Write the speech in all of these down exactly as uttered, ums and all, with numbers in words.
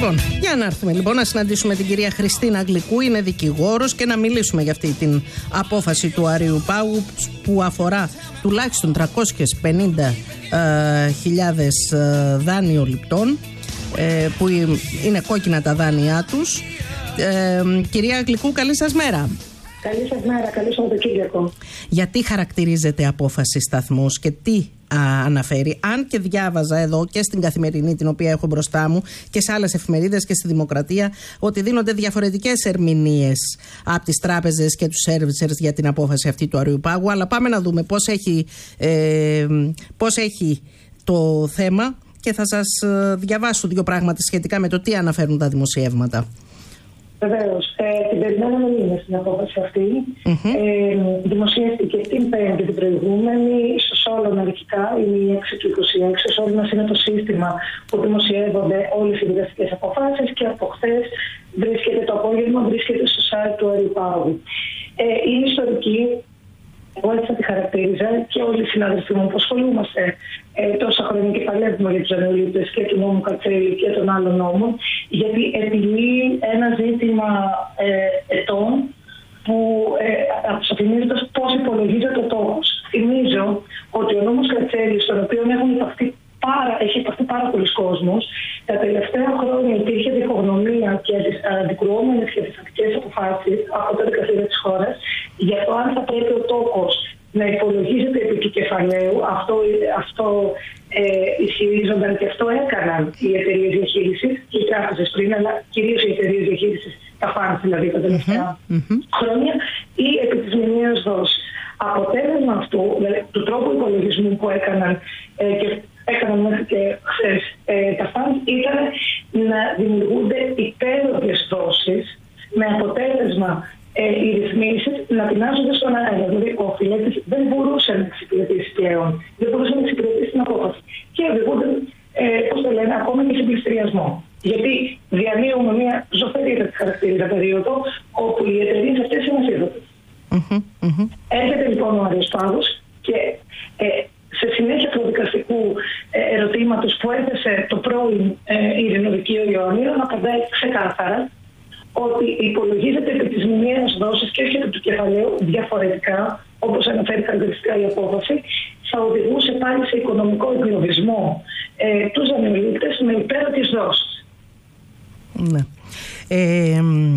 Λοιπόν, για να έρθουμε λοιπόν να συναντήσουμε την κυρία Χριστίνα Γλυκού, είναι δικηγόρος, και να μιλήσουμε για αυτή την απόφαση του Αριού Πάγου που αφορά τουλάχιστον τριακόσιες πενήντα χιλιάδες ε, δάνειοληπτών ε, που είναι κόκκινα τα δάνειά τους. Ε, κυρία Γλυκού, καλή σας μέρα. Καλή σας μέρα, καλή Σαββατοκύριακο. Γιατί χαρακτηρίζεται απόφαση σταθμός και τι α, αναφέρει? Αν και διάβαζα εδώ και στην Καθημερινή, την οποία έχω μπροστά μου, και σε άλλες εφημερίδες και στη Δημοκρατία, ότι δίνονται διαφορετικές ερμηνείες από τις τράπεζες και τους servicers για την απόφαση αυτή του Αριού Πάγου. Αλλά πάμε να δούμε πώς έχει, ε, πώς έχει το θέμα, και θα σας διαβάσω δύο πράγματα σχετικά με το τι αναφέρουν τα δημοσιεύματα. Βεβαίως. Ε, την περιμέναμε μήνες στην απόφαση αυτή. Mm-hmm. Ε, δημοσιεύτηκε την Πέμπτη την προηγούμενη, στο Σόλων αρχικά, είναι η έξι του είκοσι έξι. Στο Σόλων είναι το σύστημα που δημοσιεύονται όλες οι δικαστικές αποφάσεις, και από χθες βρίσκεται το απόγευμα, βρίσκεται στο site του Αριού Πάγου. Ε, είναι ιστορική. Εγώ έτσι θα τη χαρακτήριζα, και όλοι οι συνάδελφοί μου που ασχολούμαστε ε, τόσα χρόνια και παλεύουμε για τους δανειολήπτες και του νόμου Κατσέλη και των άλλων νόμων, γιατί επιλύει ένα ζήτημα ε, ετών που ε, αποσαφηνίζοντας πώς υπολογίζεται ο τόκος. Θυμίζω ότι ο νόμος Κατσέλη, στον οποίο έχουν υπαχθεί Πάρα, έχει υπαχθεί πάρα πολλοί κόσμος. Τα τελευταία χρόνια υπήρχε διχογνωμία και τις αντικρουόμενες και τις αστικές αποφάσεις από τα δικαστήρια της χώρας για το αν θα πρέπει ο τόκος να υπολογίζεται επί του κεφαλαίου. Αυτό, αυτό ε, ισχυρίζονταν και αυτό έκαναν οι εταιρείες διαχείρισης και οι τράπεζες πριν, αλλά κυρίως οι εταιρείες διαχείρισης, τα φαντ δηλαδή τα τελευταία mm-hmm. χρόνια, ή επί της μηνιαίας δόσης. Αποτέλεσμα αυτού, δηλαδή, του τρόπου υπολογισμού που έκαναν ε, και έκαναν μέχρι και χθες ε, τα φαντ, ήταν να δημιουργούνται υπέρογγες δόσεις, με αποτέλεσμα ε, οι ρυθμίσεις να πεινάζονται στον αέρα. Δηλαδή ο οφειλέτης δεν μπορούσε να εξυπηρετήσει πλέον, δεν μπορούσε να εξυπηρετήσει την απόφαση. Και οδηγούνται, ε, πώς το λένε, ακόμα και σε πληστηριασμό. Γιατί διανύουμε μια ζωφερή χαρακτήριζα περίοδο, όπου οι εταιρείες αυτές είναι ασύδωτες. Mm-hmm, mm-hmm. Έρχεται λοιπόν ο Αριος Πάγος και ε, σε συνέχεια του δικαστικού ε, ερωτήματος που έθεσε το πρώην ε, Ειρηνοδικείο Ιωαννίδων, απαντάει ξεκάθαρα ότι υπολογίζεται επί της μηνιαίας δόσης και όχι επί του κεφαλαίου διαφορετικά, όπως αναφέρει χαρακτηριστικά η απόφαση, θα οδηγούσε πάλι σε οικονομικό εγκλωβισμό ε, τους δανειολήπτες με υπέροχες δόσεις. Ναι. Ε,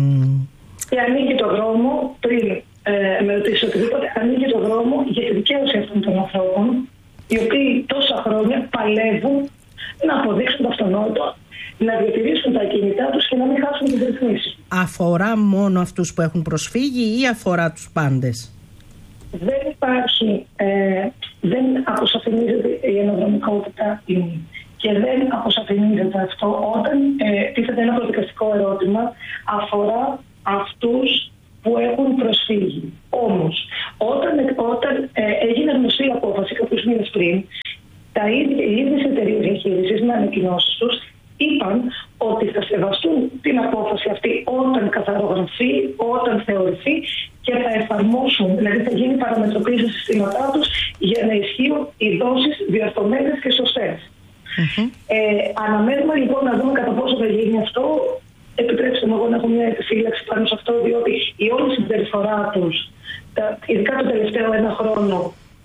και ανοίγει το δρόμο, πριν ε, με ρωτήσει οτιδήποτε, ανοίγει το δρόμο για τη δικαίωση αυτών των ανθρώπων, οι οποίοι τόσα χρόνια παλεύουν να αποδείξουν το αυτονόητο, να διατηρήσουν τα κινητά τους και να μην χάσουν τις ρυθμίσεις. Αφορά μόνο αυτούς που έχουν προσφύγει ή αφορά τους πάντες? Δεν υπάρχει, ε, δεν αποσαφηνίζεται η αναδρομικότητα και δεν αποσαφηνίζεται αυτό όταν ε, τίθεται ένα προδικαστικό ερώτημα, αφορά αυτούς που έχουν προσφύγει. Όμως, όταν, όταν ε, έγινε γνωστή η απόφαση κάποιους μήνες πριν, τα ίδια, οι ίδιες εταιρείες διαχείρισης με ανακοινώσεις τους είπαν ότι θα σεβαστούν την απόφαση αυτή όταν καθαρογραφεί, όταν θεωρηθεί, και θα εφαρμόσουν, δηλαδή θα γίνει παραμετροποίηση στα συστήματά τους για να ισχύουν οι δόσεις διορθωμένες και σωστές. Mm-hmm. Ε, αναμένουμε λοιπόν να δούμε κατά πόσο θα γίνει αυτό. Επιτρέψτε μου εγώ να έχω μια επιφύλαξη πάνω σε αυτό, διότι η όλη συμπεριφορά τους, ειδικά το τελευταίο ένα χρόνο,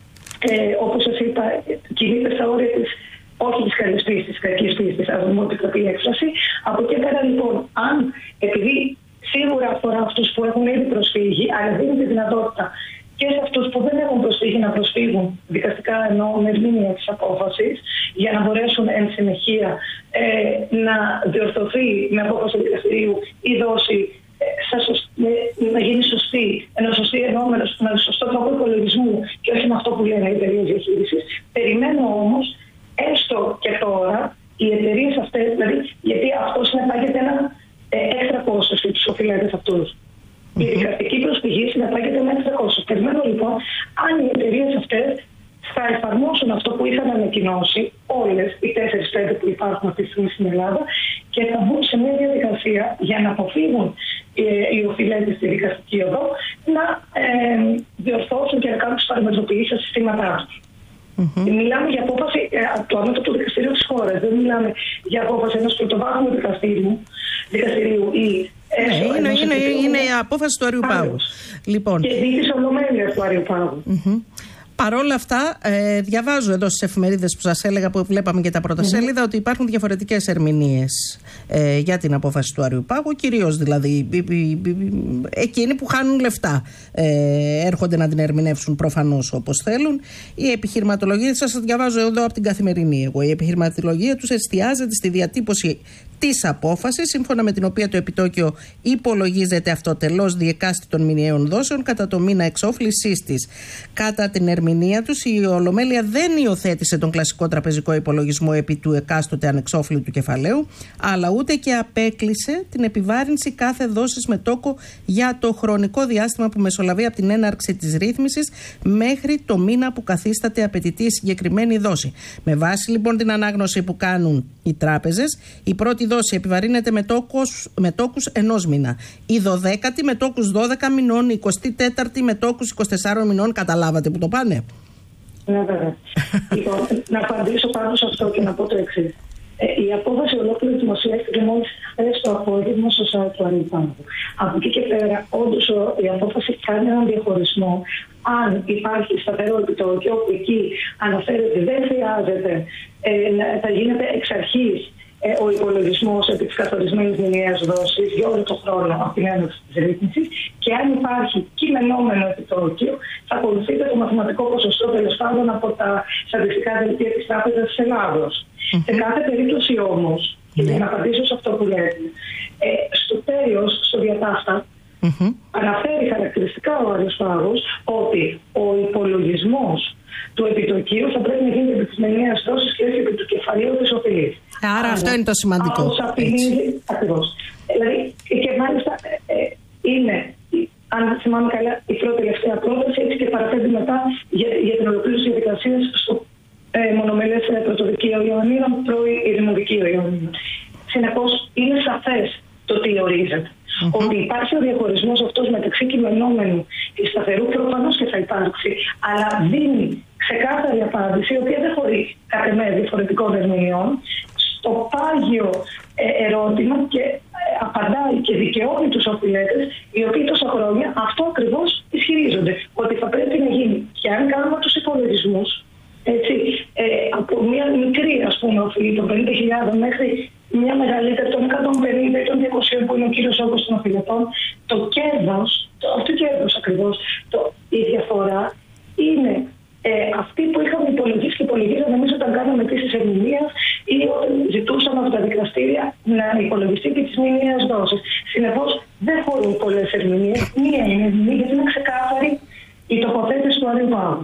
ε, όπως σας είπα, κινείται στα όρια της, όχι της καλής πίστης, της κακής πίστης, ας δούμε ότι θα πει η έκφραση. Από εκεί πέρα λοιπόν, αν επειδή σίγουρα αφορά αυτούς που έχουν ήδη προσφύγει, αλλά δίνει τη δυνατότητα και σε αυτούς που δεν έχουν προσφύγει να προσφύγουν δικαστικά, ενώ με ερμηνεία της απόφασης, για να μπορέσουν εν συνεχεία ε, να διορθωθεί με απόφαση του δικαστηρίου η δόση, ε, σωσ... να γίνει σωστή, ένα σωστή εννοούμενο, με σωστό τρόπο υπολογισμού και όχι με αυτό που λένε οι εταιρείες διαχείρισης. Περιμένω όμως, έστω και τώρα, οι εταιρείες αυτές, δηλαδή, γιατί αυτό συνεπάγεται ένα ε, έξτρα κόστος στους οφειλέτες αυτούς. Η δικαστική προσφυγή συνεπάγεται με έξτρα κόστος. Περιμένω λοιπόν αν οι εταιρείες αυτές θα εφαρμόσουν αυτό που είχαν ανακοινώσει όλες οι τέσσερις πέντε που υπάρχουν αυτή τη στιγμή στην Ελλάδα και θα μπουν σε μια διαδικασία για να αποφύγουν ε, οι οφειλέτες στη δικαστική οδό να ε, διορθώσουν και να κάνουν τις παραμετροποιήσεις στα συστήματά τους. Mm-hmm. Μιλάμε για απόφαση ε, του ανώτατου δικαστηρίου της χώρας. Δεν μιλάμε για απόφαση ενός πρωτοβάθμιου δικαστηρίου, δικαστηρίου ή. Ναι, είναι, είναι, είναι η απόφαση του Αριού Πάγου. Λοιπόν. Και δι' της ολομέλειας του Αριού Πάγου. Mm-hmm. Παρ' όλα αυτά, ε, διαβάζω εδώ στις εφημερίδες που σας έλεγα, που βλέπαμε και τα πρώτα mm-hmm. σέλιδα, ότι υπάρχουν διαφορετικές ερμηνείες ε, για την απόφαση του Αριού Πάγου, κυρίως δηλαδή εκείνοι που χάνουν λεφτά ε, έρχονται να την ερμηνεύσουν προφανώς όπως θέλουν. Η επιχειρηματολογία, σας διαβάζω εδώ από την Καθημερινή εγώ, η επιχειρηματολογία τους εστιάζεται στη διατύπωση της απόφασης, σύμφωνα με την οποία το επιτόκιο υπολογίζεται αυτοτελώς διεκάστη των μηνιαίων δόσεων κατά το μήνα εξόφλησής της. Κατά την ερμηνεία τους, η Ολομέλεια δεν υιοθέτησε τον κλασικό τραπεζικό υπολογισμό επί του εκάστοτε ανεξόφλητου κεφαλαίου, αλλά ούτε και απέκλεισε την επιβάρυνση κάθε δόσης με τόκο για το χρονικό διάστημα που μεσολαβεί από την έναρξη της ρύθμισης μέχρι το μήνα που καθίσταται απαιτητή η συγκεκριμένη δόση. Με βάση λοιπόν την ανάγνωση που κάνουν οι τράπεζες, η πρώτη δόση επιβαρύνεται με, τόκους, με τόκους ενός μήνα. Η δωδέκατη με τόκους δώδεκα μηνών, η εικοστή τέταρτη με τόκους είκοσι τεσσάρων μηνών. Καταλάβατε που το πάνε. Ναι, βέβαια. Λοιπόν, να απαντήσω πάνω σε αυτό και να πω το εξής. Ε, η απόφαση ολόκληρη δημοσιεύτηκε μόλις χθες το απόγευμα στο site του Αριού Πάγου. Από εκεί και πέρα, όντως η απόφαση κάνει έναν διαχωρισμό. Αν υπάρχει σταθερό επιτόκιο, όπου εκεί αναφέρεται ότι δεν χρειάζεται, ε, θα γίνεται εξ αρχής ε, ο υπολογισμός επί της καθορισμένης μηνιαίας δόσης για όλο τον χρόνο από την έναρξη της ρύθμισης, και αν υπάρχει κειμενόμενο επιτόκιο, θα ακολουθείται το μαθηματικό ποσοστό τέλος πάντων από τα στατιστικά δελτία της Τράπεζας της Ελλάδος. Mm-hmm. Σε κάθε περίπτωση όμως, και για να απαντήσω σε αυτό που λέτε, ε, στο τέλος, στο διατάφτα, mm-hmm. αναφέρει χαρακτηριστικά ο Άριος Πάγος ότι ο υπολογισμός του επιτοκίου θα πρέπει να γίνει επί της μηνιαίας δόσης και όχι επί του κεφαλαίου της οφειλής. Άρα, Άρα αυτό είναι το σημαντικό. Ακριβώς. Δηλαδή, και μάλιστα ε, ε, είναι, αν θυμάμαι καλά, η πρώτη τελευταία πρόταση, έτσι και παραπέμπει μετά για, για την ολοκλήρωση της διαδικασίας στο ε, μονομελές πρωτοδικείο Ιωαννίνων, πρώην ειρηνοδικείο Ιωαννίνων. Συνεπώς, είναι σαφές το τι ορίζεται. Mm-hmm. Ότι υπάρχει ο διαχωρισμός αυτός μεταξύ κειμενόμενου και σταθερού, προφανώς και θα υπάρξει, αλλά δίνει ξεκάθαρη απάντηση, η οποία δεν χωρεί κατά με διαφορετικών ερμηνεών, στο πάγιο ε, ερώτημα και ε, απαντάει και δικαιώνει τους οφειλέτες, οι οποίοι τόσα χρόνια αυτό ακριβώς ισχυρίζονται. Ότι θα πρέπει να γίνει. Και αν κάνουμε τους υπολογισμούς, έτσι, ε, από μια μικρή, ας πούμε, οφειλή των πενήντα χιλιάδες μέχρι μια μεγαλύτερη των εκατόν πενήντα ή των διακοσίων που είναι ο κύριος όγκος των οφειλετών, το κέρδος, το, αυτό το κέρδος ακριβώς, το, η διαφορά είναι ε, αυτή που είχαμε υπολογίσει και υπολογίζαμε εμείς όταν κάναμε τις ερμηνείες ή όταν ζητούσαμε από τα δικαστήρια να υπολογιστεί και τις μηνιαίες δόσεις. Συνεπώς δεν χωρούν πολλές ερμηνείες, μία είναι ερμηνεία γιατί είναι ξεκάθαρη η τοποθέτηση του Αριού Πάγου.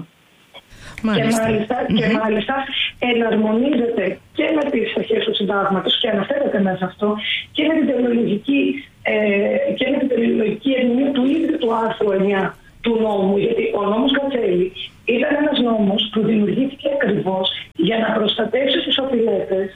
Και μάλιστα, mm-hmm. και μάλιστα εναρμονίζεται και με τις αρχές του συντάγματος και αναφέρεται μέσα αυτό και με την τελειολογική, ε, και με την τελειολογική ερμηνεία του ίδιου του άρθρου εννιά του νόμου. Γιατί ο νόμος Κατσέλη ήταν ένας νόμος που δημιουργήθηκε ακριβώς για να προστατεύσει τους οφειλέτες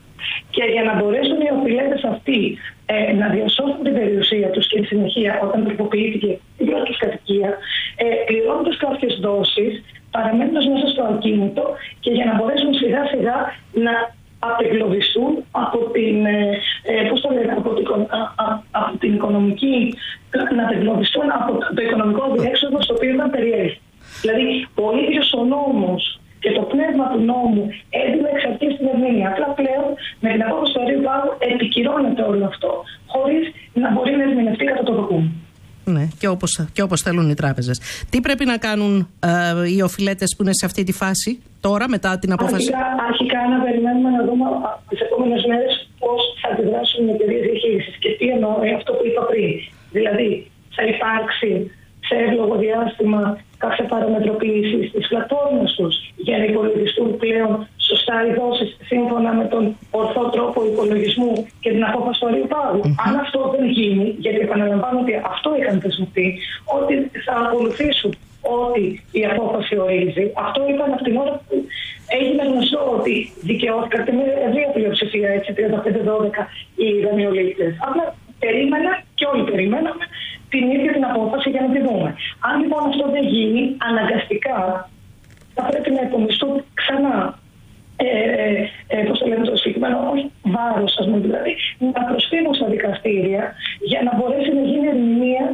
και για να μπορέσουν οι οφειλέτες αυτοί ε, να διασώσουν την περιουσία τους και η συνεχεία όταν τροποποιήθηκε η πρώτη τους κατοικία, ε, πληρώνοντας κάποιες δόσεις, παραμένοντας μέσα στο ακίνητο και για να μπορέσουν σιγά σιγά να απεγκλωβιστούν από την, ε, πώς το λένε, από την, α, α, από την οικονομική, να απεγκλωβιστούν από το, το οικονομικό διέξοδο στο οποίο ήταν περιέλθει. Δηλαδή, ο ίδιος ο νόμος και το πνεύμα του νόμου έδινε εξ αρχής την ερμηνεία. Απλά πλέον με την απόφαση του Αριού Πάγου επικυρώνεται όλο αυτό, χωρίς να μπορεί να ερμηνευτεί κατά το δοκούν. Ναι, και όπως, και όπως θέλουν οι τράπεζες. Τι πρέπει να κάνουν ε, οι οφειλέτες που είναι σε αυτή τη φάση τώρα, μετά την απόφαση? Αρχικά, αρχικά να περιμένουμε να δούμε τις επόμενες μέρες πώς θα αντιδράσουν οι εταιρείες διαχείρισης. Και τι εννοώ, αυτό που είπα πριν. Δηλαδή, θα υπάρξει σε εύλογο διάστημα κάποια παραμετροποίηση στις πλατφόρμες τους για να υπολογιστούν πλέον σωστά οι δόσεις σύμφωνα με τον ορθό τρόπο υπολογισμού και την απόφαση του Αριού Πάγου. Mm-hmm. Αν αυτό δεν γίνει, γιατί επαναλαμβάνω ότι αυτό είχαν θεσμευτεί, ότι θα ακολουθήσουν ό,τι η απόφαση ορίζει. Αυτό ήταν από την ώρα που έγινε γνωστό ότι δικαιώθηκαν και με ευρία πλειοψηφία, έτσι, τριάντα πέντε δώδεκα οι δανειολήπτες. Απλά περίμενα και όλοι περιμέναμε την ίδια την απόφαση για να τη δούμε. Αν λοιπόν αυτό δεν γίνει, αναγκαστικά θα πρέπει να υπομισθούν ξανά. Ε, ε, πώς το λέμε το συγκεκριμένο, όχι βάρος, ας πούμε, δηλαδή, να προσφύγουν στα δικαστήρια για να μπορέσει να γίνει ερμηνεία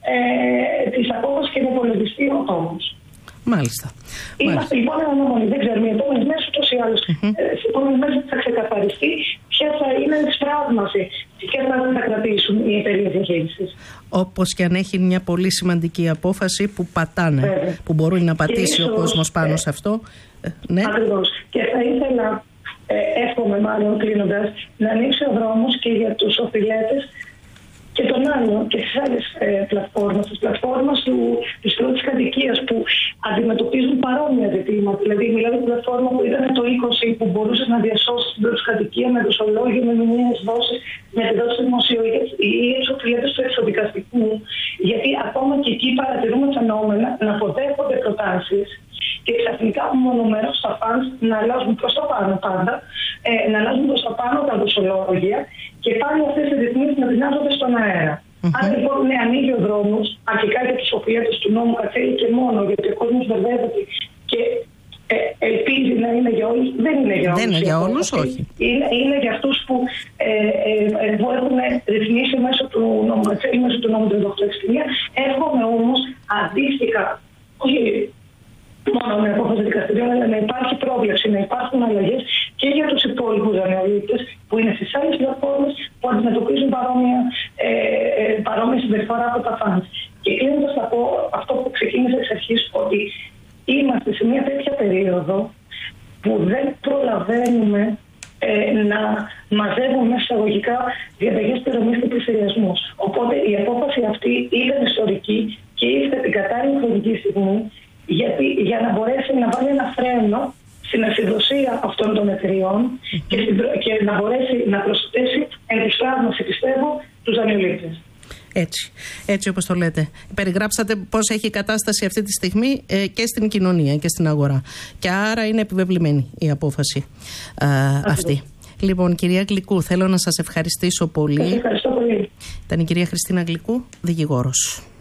ε, της απόφασης και να υπολογιστεί ο τόμος. Μάλιστα. Είμαστε λοιπόν αναμονή. Δεν ξέρουμε οι επόμενες μέρες ούτως ή άλλως. Mm-hmm. Ε, στις επόμενες μέρες θα ξεκαθαριστεί ποια θα είναι η στράγμαση και ποια θα, θα κρατήσουν οι εταιρείες διαχείρισης. Όπως και αν έχει μια πολύ σημαντική απόφαση που πατάνε, Βέβαια. που μπορεί να πατήσει ίσως, ο κόσμος πάνω ε, σε αυτό. Ε, ναι. Ακριβώς. Και θα ήθελα, ε, εύχομαι μάλλον κλείνοντας, να ανοίξει ο δρόμος και για τους οφειλέτες και τον άλλο και στις άλλες ε, πλατφόρμες, τις πλατφόρμες του, της πρώτης κατοικίας που αντιμετωπίζουν παρόμοια ζητήματα. Δηλαδή, μιλάμε για πλατφόρμα που ήταν το είκοσι που μπορούσε να διασώσει την πρώτη κατοικία με δοσολόγιο, με μηνύες δόσεις, με τη δόση δημοσιογραφίας ή τους οφειλέτες του εξωδικαστικού. Γιατί ακόμα και εκεί παρατηρούμε φαινόμενα να αποδέχονται προτάσεις και ξαφνικά μονομερώς τα φανς να αλλάζουν προς τα πάνω πάντα, ε, να αλλάζουν προς τα πάνω τα δοσολόγια και πάλι αυτές οι ρυθμίσεις να δυνάζονται στον αέρα. Mm-hmm. Άρα λοιπόν ναι, ανοίγει ο δρόμος, αρχικά για τους οφειλέτες του νόμου καθέλει και μόνο, γιατί ο κόσμος μπερδεύεται και ε, ελπίζει να είναι για όλους. Δεν είναι για όλους. Δεν είναι για όλους, όχι. Είναι, είναι για αυτούς που, ε, ε, που έχουν ρυθμίσει μέσω του νόμου Κατσέλη, μέσω του νόμου τριάντα οκτώ εξήντα. Εύχομαι όμως αντίστοιχα, όχι μόνο με απόφαση δικαστηρίων, αλλά να υπάρχει πρόβλεψη, να υπάρχουν αλλαγές και για τους υπόλοιπους δανειολήπτες που είναι στις άλλες πλατφόρμες που αντιμετωπίζουν παρόμοια, ε, ε, παρόμοια συμπεριφορά από τα φανς. Και κλείνοντας θα πω αυτό που ξεκίνησε εξ αρχής, ότι είμαστε σε μια τέτοια περίοδο που δεν προλαβαίνουμε ε, να μαζεύουμε μέσα εισαγωγικά διαταγές πληρωμής και πληστηριασμούς. Οπότε η απόφαση αυτή ήταν ιστορική και ήρθε την κατάλληλη χρονική στιγμή, γιατί για να μπορέσει να βάλει ένα φρένο στην ασυδοσία αυτών των εταιριών και, στην, και να μπορέσει να προσθέσει εν τη στράγμαση, πιστεύω, τους δανειολήπτες. Έτσι, έτσι όπως το λέτε. Περιγράψατε πώς έχει η κατάσταση αυτή τη στιγμή ε, και στην κοινωνία και στην αγορά. Και άρα είναι επιβεβλημένη η απόφαση ε, αυτή. Λοιπόν, κυρία Γλυκού, θέλω να σας ευχαριστήσω πολύ. Σας ευχαριστώ πολύ. Ήταν η κυρία Χριστίνα Γλυκού, δικηγόρος.